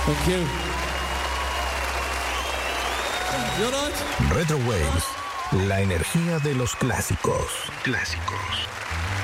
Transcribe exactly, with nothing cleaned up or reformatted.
Thank you. You're right. Retro Waves, la energía de los clásicos. Clásicos.